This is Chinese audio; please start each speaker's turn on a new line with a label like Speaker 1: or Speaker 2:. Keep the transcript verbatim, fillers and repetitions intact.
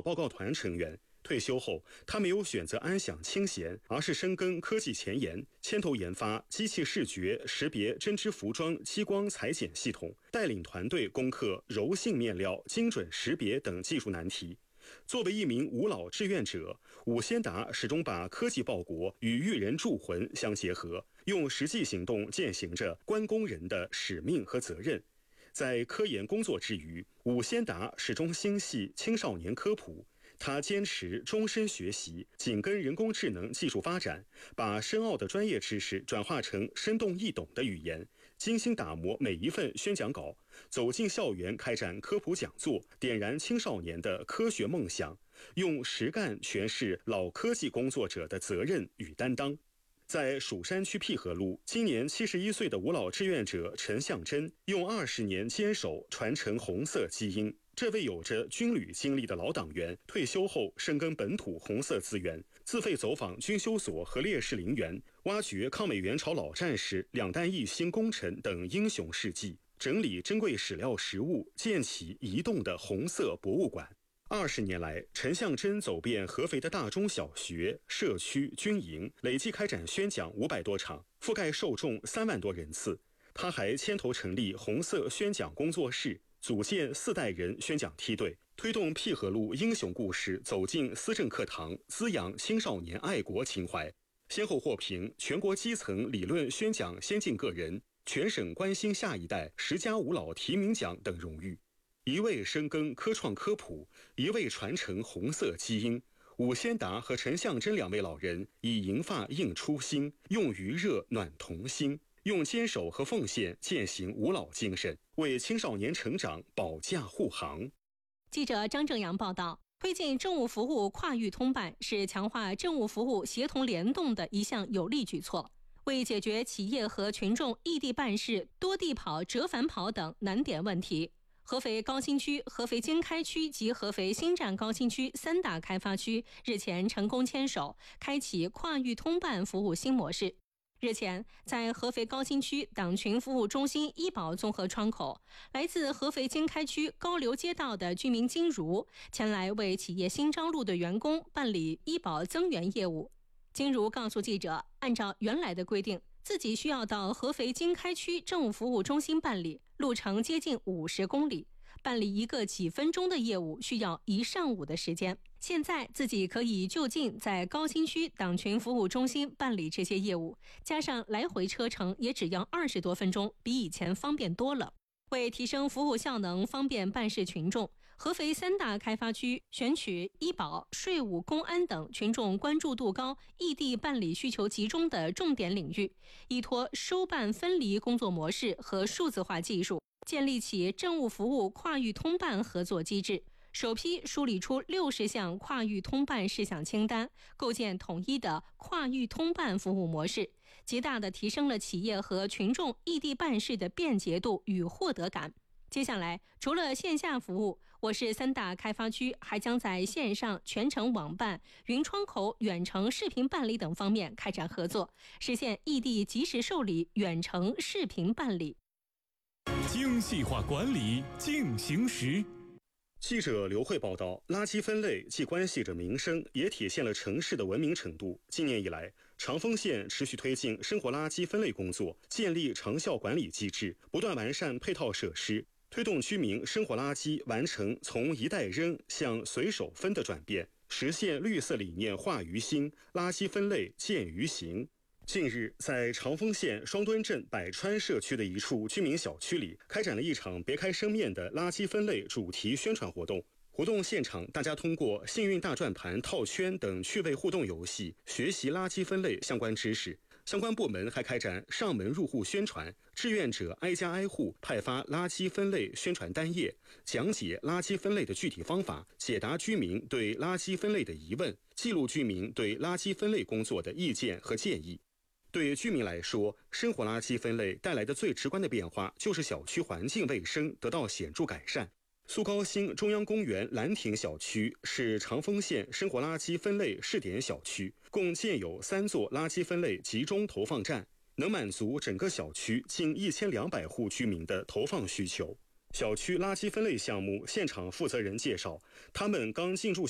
Speaker 1: 考报告团成员。退休后，他没有选择安享清闲，而是深耕科技前沿，牵头研发机器视觉识别针织服装激光裁剪系统，带领团队攻克柔性面料精准识别等技术难题。作为一名无老志愿者，伍先达始终把科技报国与育人助魂相结合，用实际行动践行着关工人的使命和责任。在科研工作之余，伍先达始终心系青少年科普。他坚持终身学习，紧跟人工智能技术发展，把深奥的专业知识转化成生动易懂的语言，精心打磨每一份宣讲稿，走进校园开展科普讲座，点燃青少年的科学梦想，用实干诠释老科技工作者的责任与担当。在蜀山区淠河路，今年七十一岁的无老志愿者陈向真，用二十年坚守传承红色基因。这位有着军旅经历的老党员，退休后深耕本土红色资源，自费走访军修所和烈士陵园，挖掘抗美援朝老战士、两弹一星功臣等英雄事迹，整理珍贵史料实物，建起移动的红色博物馆。二十年来，陈向真走遍合肥的大中小学、社区、军营，累计开展宣讲五百多场，覆盖受众三万多人次。他还牵头成立红色宣讲工作室，组建四代人宣讲梯队，推动淠河路英雄故事走进思政课堂，滋养青少年爱国情怀。先后获评全国基层理论宣讲先进个人、全省关心下一代十佳五老提名奖等荣誉。一位深耕科创科普，一位传承红色基因。伍先达和陈向真两位老人以银发映初心，用余热暖童心，用坚守和奉献践行五老精神，为青少年成长保驾护航。
Speaker 2: 记者张正阳报道，推进政务服务跨域通办是强化政务服务协同联动的一项有力举措，为解决企业和群众异地办事、多地跑、折返跑等难点问题，合肥高新区、合肥经开区及合肥新站高新区三大开发区日前成功牵手，开启跨域通办服务新模式。日前，在合肥高新区党群服务中心医保综合窗口，来自合肥经开区高流街道的居民金如前来为企业新招录的员工办理医保增援业务。金如告诉记者，按照原来的规定，自己需要到合肥经开区政务服务中心办理，路程接近五十公里，办理一个几分钟的业务需要一上午的时间。现在自己可以就近在高新区党群服务中心办理这些业务，加上来回车程也只要二十多分钟，比以前方便多了。为提升服务效能，方便办事群众，合肥三大开发区选取医保、税务、公安等群众关注度高、异地办理需求集中的重点领域，依托收办分离工作模式和数字化技术，建立起政务服务跨域通办合作机制，首批梳理出六十项跨域通办事项清单，构建统一的跨域通办服务模式，极大地提升了企业和群众异地办事的便捷度与获得感。接下来，除了线下服务，我市三大开发区还将在线上全程网办、云窗口远程视频办理等方面开展合作，实现异地即时受理、远程视频办理。
Speaker 3: 精细化管理进行时。
Speaker 1: 记者刘慧报道，垃圾分类既关系着民生，也体现了城市的文明程度。今年以来，长丰县持续推进生活垃圾分类工作，建立长效管理机制，不断完善配套设施，推动居民生活垃圾完成从一袋扔向随手分的转变，实现绿色理念化于心，垃圾分类见于行。近日，在长丰县双墩镇百川社区的一处居民小区里，开展了一场别开生面的垃圾分类主题宣传活动。活动现场，大家通过幸运大转盘、套圈等趣味互动游戏，学习垃圾分类相关知识。相关部门还开展上门入户宣传，志愿者挨家挨户派发垃圾分类宣传单页，讲解垃圾分类的具体方法，解答居民对垃圾分类的疑问，记录居民对垃圾分类工作的意见和建议。对居民来说，生活垃圾分类带来的最直观的变化就是小区环境卫生得到显著改善。苏高新中央公园兰亭小区是长丰县生活垃圾分类试点小区，共建有三座垃圾分类集中投放站，能满足整个小区近一千两百户居民的投放需求。小区垃圾分类项目现场负责人介绍，他们刚进驻